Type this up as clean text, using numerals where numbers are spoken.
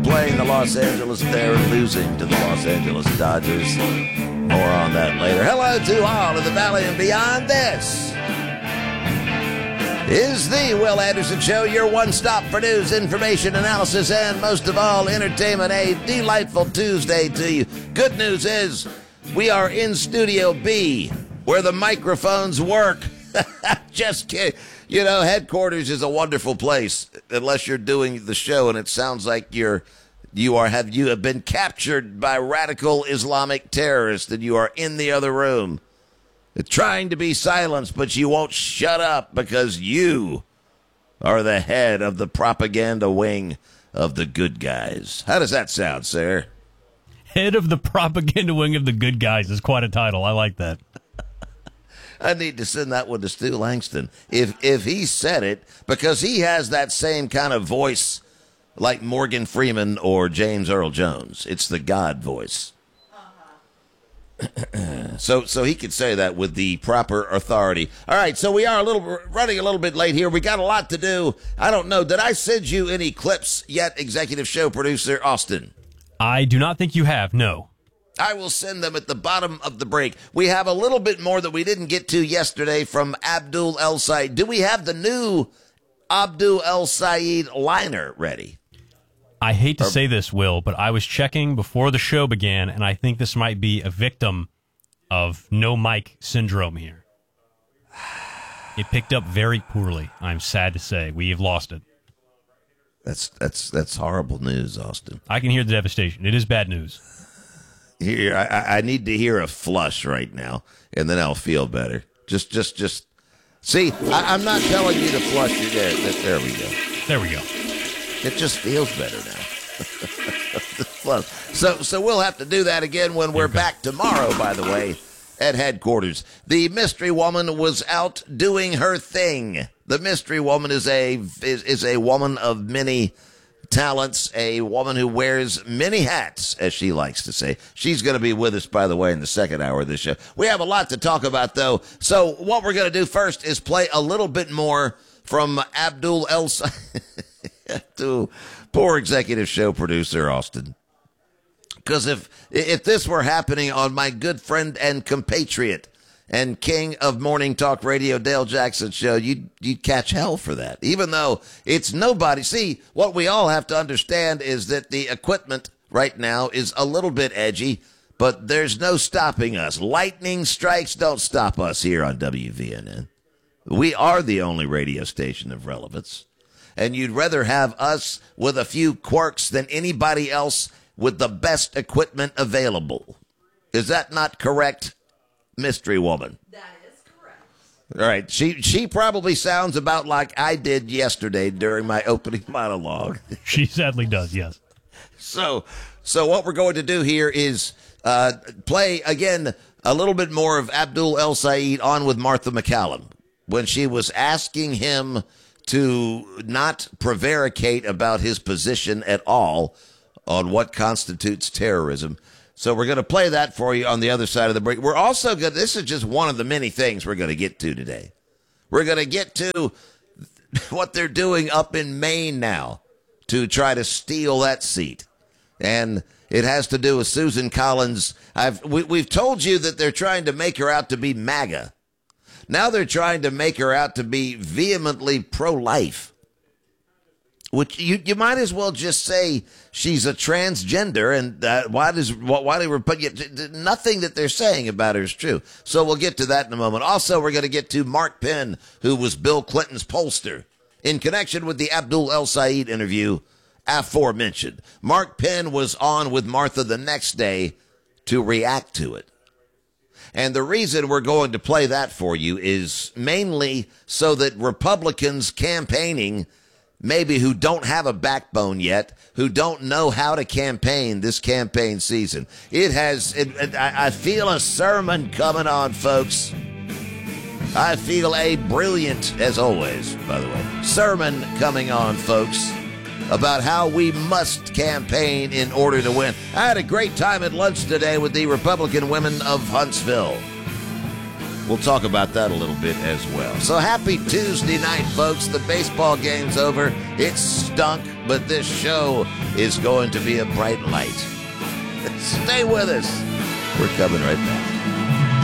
playing the Los Angeles, they're losing to the Los Angeles Dodgers. More on that later. Hello to all of the Valley and beyond. This is the Will Anderson Show, your one-stop for news, information, analysis, and most of all, entertainment. A delightful Tuesday to you. Good news is we are in Studio B, where the microphones work. Just kidding. You know, headquarters is a wonderful place, unless you're doing the show and it sounds like you have been captured by radical Islamic terrorists and you are in the other room. Trying to be silenced, but you won't shut up because you are the head of the propaganda wing of the good guys. How does that sound, sir? Head of the propaganda wing of the good guys is quite a title. I like that. I need to send that one to Stu Langston. If he said it, because he has that same kind of voice like Morgan Freeman or James Earl Jones. It's the God voice. So he could say that with the proper authority. All right, so we are running a little bit late here. We got a lot to do. I don't know. Did I send you any clips yet, executive show producer Austin? I do not think you have, no. I will send them at the bottom of the break. We have a little bit more that we didn't get to yesterday from Abdul El Sayed. Do we have the new Abdul El Sayed liner ready? I hate to say this, Will, but I was checking before the show began, and I think this might be a victim of no mic syndrome here. It picked up very poorly. I'm sad to say. We have lost it. That's horrible news, Austin. I can hear the devastation. It is bad news. Here, I need to hear a flush right now, and then I'll feel better. Just. See, I'm not telling you to flush your there. There we go. There we go. It just feels better now. So we'll have to do that again when we're back tomorrow, by the way, at headquarters. The mystery woman was out doing her thing. The mystery woman is a woman of many talents, a woman who wears many hats, as she likes to say. She's going to be with us, by the way, in the second hour of this show. We have a lot to talk about, though. So what we're going to do first is play a little bit more from Abdul El Sayed. To poor executive show producer Austin. Because if this were happening on my good friend and compatriot and king of morning talk radio, Dale Jackson show, you'd catch hell for that. Even though it's nobody. See, what we all have to understand is that the equipment right now is a little bit edgy, but there's no stopping us. Lightning strikes don't stop us here on WVNN. We are the only radio station of relevance. And you'd rather have us with a few quirks than anybody else with the best equipment available. Is that not correct, mystery woman? That is correct. All right. She probably sounds about like I did yesterday during my opening monologue. She sadly does, yes. So what we're going to do here is play, again, a little bit more of Abdul El Sayed on with Martha MacCallum when she was asking him to not prevaricate about his position at all on what constitutes terrorism. So we're going to play that for you on the other side of the break. We're also going to, this is just one of the many things we're going to get to today. We're going to get to what they're doing up in Maine now to try to steal that seat. And it has to do with Susan Collins. We've told you that they're trying to make her out to be MAGA. Now they're trying to make her out to be vehemently pro-life, which you might as well just say she's a transgender. And nothing that they're saying about her is true. So we'll get to that in a moment. Also, we're going to get to Mark Penn, who was Bill Clinton's pollster, in connection with the Abdul El Sayed interview aforementioned. Mark Penn was on with Martha the next day to react to it. And the reason we're going to play that for you is mainly so that Republicans campaigning, maybe who don't have a backbone yet, who don't know how to campaign this campaign season. I feel a sermon coming on, folks. I feel a brilliant, as always, by the way, sermon coming on, folks, about how we must campaign in order to win. I had a great time at lunch today with the Republican women of Huntsville. We'll talk about that a little bit as well. So happy Tuesday night, folks. The baseball game's over. It stunk, but this show is going to be a bright light. Stay with us. We're coming right back.